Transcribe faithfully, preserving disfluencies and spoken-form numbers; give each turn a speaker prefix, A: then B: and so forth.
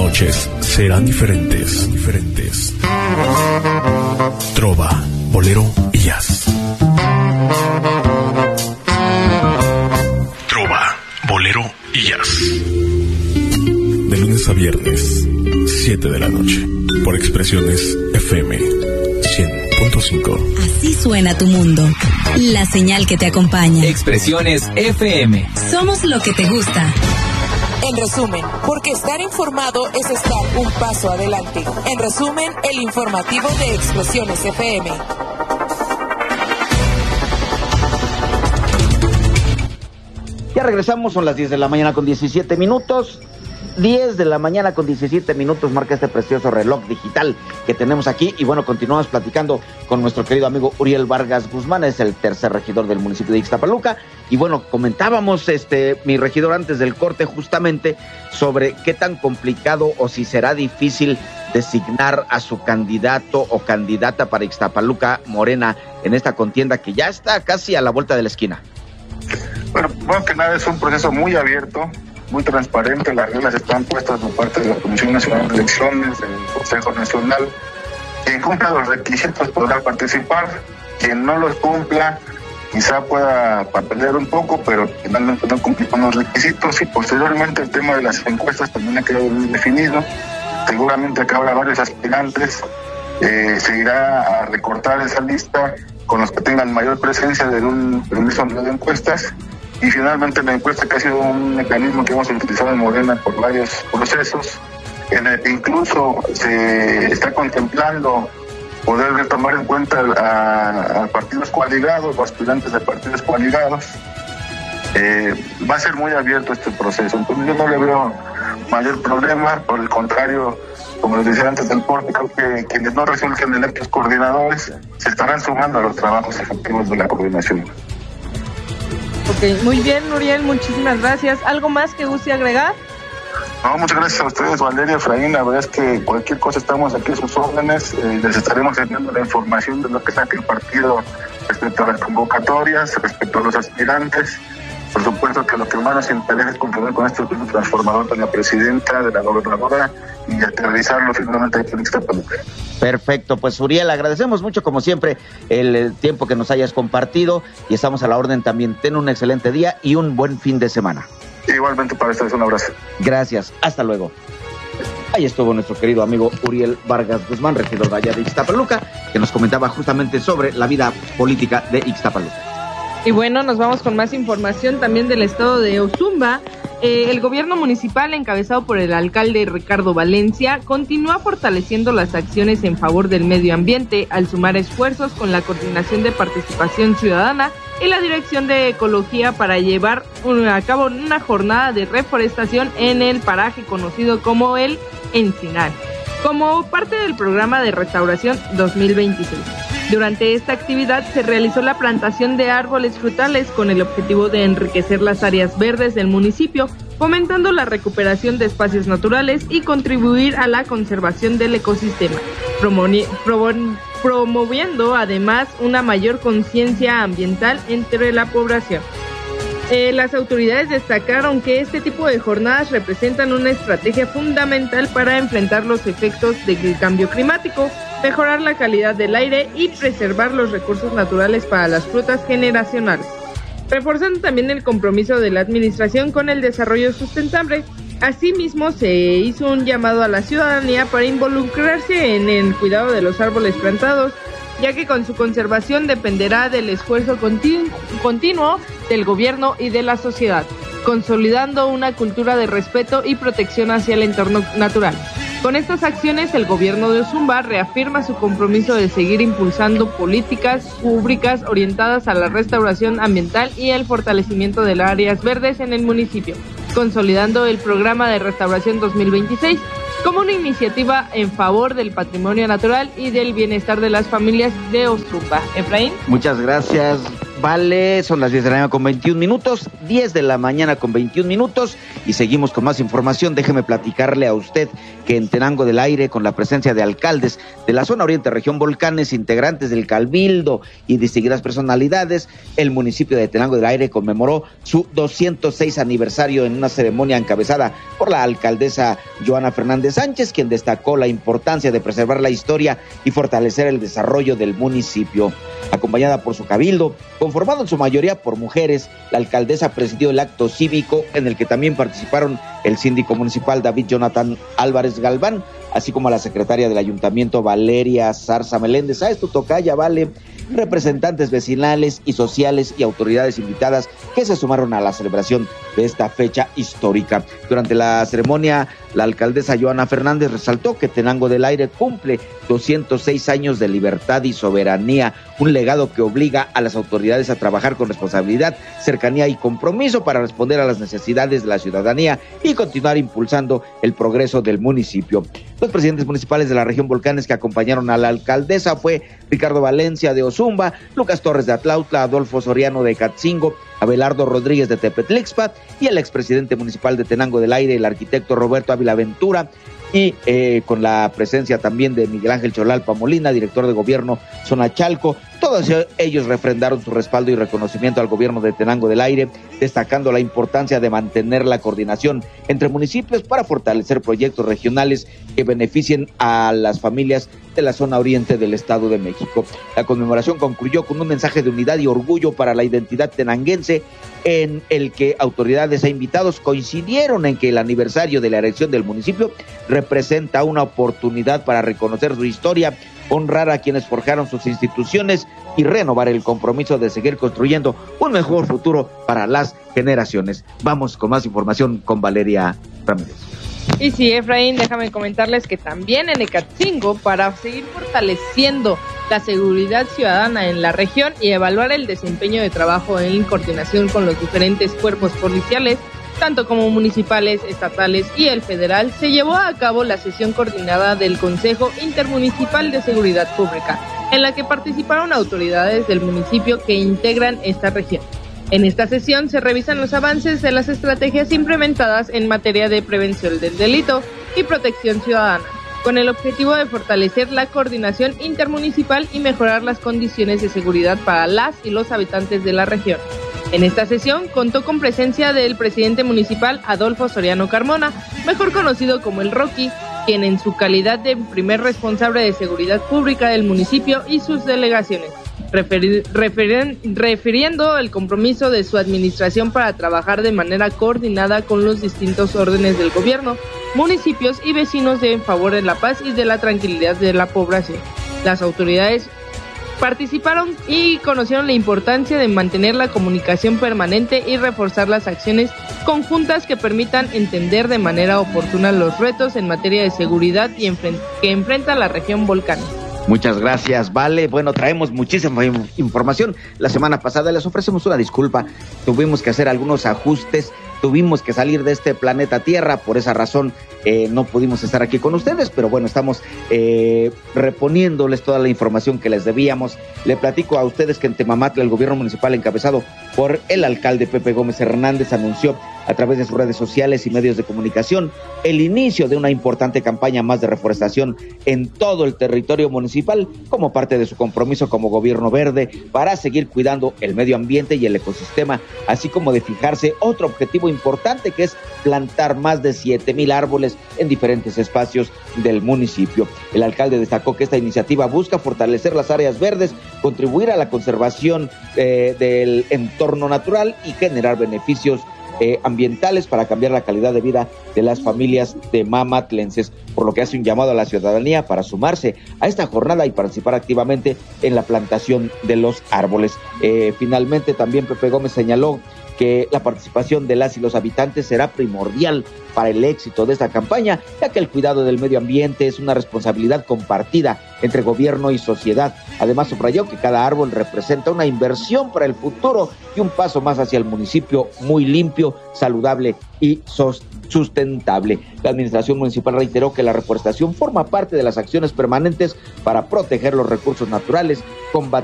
A: noches serán diferentes, diferentes. Trova, bolero y jazz. Trova, bolero y jazz. De lunes a viernes, siete de la noche, por Expresiones F M cien punto cinco.
B: Así suena tu mundo. La señal que te acompaña.
C: Expresiones F M.
B: Somos lo que te gusta.
D: En resumen, porque estar informado es estar un paso adelante. En resumen, el informativo de Expresiones F M.
E: Ya regresamos, son las diez de la mañana con diecisiete minutos. diez de la mañana con diecisiete minutos marca este precioso reloj digital que tenemos aquí. Y bueno, continuamos platicando con nuestro querido amigo Uriel Vargas Guzmán, es el tercer regidor del municipio de Ixtapaluca. Y bueno, comentábamos, este, mi regidor, antes del corte, justamente sobre qué tan complicado o si será difícil designar a su candidato o candidata para Ixtapaluca Morena en esta contienda que ya está casi a la vuelta de la esquina.
F: Bueno, bueno que nada, es un proceso muy abierto, muy transparente. Las reglas están puestas por parte de la Comisión Nacional de Elecciones, del Consejo Nacional. Quien cumpla los requisitos podrá participar, quien no los cumpla quizá pueda papelear un poco, pero finalmente no cumple con los requisitos. Y posteriormente el tema de las encuestas también ha quedado bien definido. Seguramente acá habrá varios aspirantes, eh, se irá a recortar esa lista con los que tengan mayor presencia de un mismo número de encuestas. Y finalmente la encuesta, que ha sido un mecanismo que hemos utilizado en Morena por varios procesos, en el que incluso se está contemplando poder tomar en cuenta a, a partidos coaligados o aspirantes de partidos coaligados. Eh, va a ser muy abierto este proceso, entonces yo no le veo mayor problema. Por el contrario, como les decía antes del corte, creo que quienes no resulten electos coordinadores se estarán sumando a los trabajos efectivos de la coordinación.
G: Ok, muy bien, Uriel, muchísimas gracias. ¿Algo más que guste agregar?
F: No, muchas gracias a ustedes, Valeria, Efraín. La verdad es que cualquier cosa estamos aquí a sus órdenes. Eh, les estaremos enviando la información de lo que saque el partido respecto a las convocatorias, respecto a los aspirantes. Por supuesto que lo que más nos interesa es continuar con este proceso transformador de la presidenta, de la gobernadora, y aterrizarlo finalmente aquí en Ixtapaluca.
E: Perfecto, pues Uriel, agradecemos mucho como siempre el, el tiempo que nos hayas compartido y estamos a la orden también. Ten un excelente día y un buen fin de semana.
F: Igualmente para ustedes, un abrazo.
E: Gracias, hasta luego. Ahí estuvo nuestro querido amigo Uriel Vargas Guzmán, regidor de allá de Ixtapaluca, que nos comentaba justamente sobre la vida política de Ixtapaluca.
G: Y bueno, nos vamos con más información también del estado de Ozumba. Eh, el gobierno municipal, encabezado por el alcalde Ricardo Valencia, continúa fortaleciendo las acciones en favor del medio ambiente al sumar esfuerzos con la Coordinación de Participación Ciudadana y la Dirección de Ecología para llevar a cabo una jornada de reforestación en el paraje conocido como el Encinar, como parte del programa de restauración dos mil veintiséis. Durante esta actividad se realizó la plantación de árboles frutales con el objetivo de enriquecer las áreas verdes del municipio, fomentando la recuperación de espacios naturales y contribuir a la conservación del ecosistema, promoni- promo- promoviendo además una mayor conciencia ambiental entre la población. Eh, las autoridades destacaron que este tipo de jornadas representan una estrategia fundamental para enfrentar los efectos del cambio climático, mejorar la calidad del aire y preservar los recursos naturales para las frutas generacionales, reforzando también el compromiso de la administración con el desarrollo sustentable. Asimismo, se hizo un llamado a la ciudadanía para involucrarse en el cuidado de los árboles plantados, ya que con su conservación dependerá del esfuerzo continu- continuo del gobierno y de la sociedad, consolidando una cultura de respeto y protección hacia el entorno natural. Con estas acciones, el gobierno de Ozumba reafirma su compromiso de seguir impulsando políticas públicas orientadas a la restauración ambiental y el fortalecimiento de las áreas verdes en el municipio, consolidando el programa de restauración dos mil veintiséis como una iniciativa en favor del patrimonio natural y del bienestar de las familias de Ozumba. Efraín.
E: Muchas gracias, Vale, son las diez de la mañana con veintiún minutos, diez de la mañana con veintiún minutos, y seguimos con más información. Déjeme platicarle a usted que en Tenango del Aire, con la presencia de alcaldes de la zona oriente, región Volcanes, integrantes del Cabildo y distinguidas personalidades, el municipio de Tenango del Aire conmemoró su doscientos seis aniversario en una ceremonia encabezada por la alcaldesa Joana Fernández Sánchez, quien destacó la importancia de preservar la historia y fortalecer el desarrollo del municipio. Acompañada por su cabildo, conformado en su mayoría por mujeres, la alcaldesa presidió el acto cívico en el que también participaron el síndico municipal David Jonathan Álvarez Galván, así como la secretaria del ayuntamiento Valeria Zarza Meléndez. A esto tocaya, vale, representantes vecinales y sociales y autoridades invitadas que se sumaron a la celebración de esta fecha histórica. Durante la ceremonia, la alcaldesa Joana Fernández resaltó que Tenango del Aire cumple doscientos seis años de libertad y soberanía, un legado que obliga a las autoridades a trabajar con responsabilidad, cercanía y compromiso para responder a las necesidades de la ciudadanía y continuar impulsando el progreso del municipio. Los presidentes municipales de la región Volcanes que acompañaron a la alcaldesa fue Ricardo Valencia de Ozumba, Lucas Torres de Atlautla, Adolfo Soriano de Catzingo, Abelardo Rodríguez de Tepetlixpa y el expresidente municipal de Tenango del Aire, el arquitecto Roberto Ávila Ventura, y eh, con la presencia también de Miguel Ángel Cholalpa Molina, director de gobierno Zonachalco. Todos ellos refrendaron su respaldo y reconocimiento al gobierno de Tenango del Aire, destacando la importancia de mantener la coordinación entre municipios para fortalecer proyectos regionales que beneficien a las familias de la zona oriente del Estado de México. La conmemoración concluyó con un mensaje de unidad y orgullo para la identidad tenanguense, en el que autoridades e invitados coincidieron en que el aniversario de la erección del municipio representa una oportunidad para reconocer su historia, honrar a quienes forjaron sus instituciones y renovar el compromiso de seguir construyendo un mejor futuro para las generaciones. Vamos con más información con Valeria Ramírez.
G: Y sí, Efraín, déjame comentarles que también en Ecatzingo, para seguir fortaleciendo la seguridad ciudadana en la región y evaluar el desempeño de trabajo en coordinación con los diferentes cuerpos policiales, tanto como municipales, estatales y el federal, se llevó a cabo la sesión coordinada del Consejo Intermunicipal de Seguridad Pública, en la que participaron autoridades del municipio que integran esta región. En esta sesión se revisan los avances de las estrategias implementadas en materia de prevención del delito y protección ciudadana, con el objetivo de fortalecer la coordinación intermunicipal y mejorar las condiciones de seguridad para las y los habitantes de la región. En esta sesión contó con presencia del presidente municipal Adolfo Soriano Carmona, mejor conocido como el Rocky, quien en su calidad de primer responsable de seguridad pública del municipio y sus delegaciones, referi- referen- refiriendo el compromiso de su administración para trabajar de manera coordinada con los distintos órdenes del gobierno, municipios y vecinos en favor de la paz y de la tranquilidad de la población. Las autoridades participaron y conocieron la importancia de mantener la comunicación permanente y reforzar las acciones conjuntas que permitan entender de manera oportuna los retos en materia de seguridad y enfren- que enfrenta la región Volcanes.
E: Muchas gracias, Vale. Bueno, traemos muchísima información. La semana pasada les ofrecemos una disculpa. Tuvimos que hacer algunos ajustes, tuvimos que salir de este planeta Tierra, por esa razón eh, no pudimos estar aquí con ustedes, pero bueno, estamos eh, reponiéndoles toda la información que les debíamos. Le platico a ustedes que en Temamatla el gobierno municipal encabezado por el alcalde Pepe Gómez Hernández anunció a través de sus redes sociales y medios de comunicación el inicio de una importante campaña más de reforestación en todo el territorio municipal como parte de su compromiso como gobierno verde para seguir cuidando el medio ambiente y el ecosistema, así como de fijarse otro objetivo importante que es plantar más de siete mil árboles en diferentes espacios del municipio. El alcalde destacó que esta iniciativa busca fortalecer las áreas verdes, contribuir a la conservación eh, del entorno natural y generar beneficios Eh, ambientales para cambiar la calidad de vida de las familias de mamatlenses, por lo que hace un llamado a la ciudadanía para sumarse a esta jornada y participar activamente en la plantación de los árboles. Eh, finalmente, también Pepe Gómez señaló que la participación de las y los habitantes será primordial para el éxito de esta campaña, ya que el cuidado del medio ambiente es una responsabilidad compartida entre gobierno y sociedad. Además, subrayó que cada árbol representa una inversión para el futuro y un paso más hacia el municipio muy limpio, saludable y sustentable. La administración municipal reiteró que la reforestación forma parte de las acciones permanentes para proteger los recursos naturales, combatir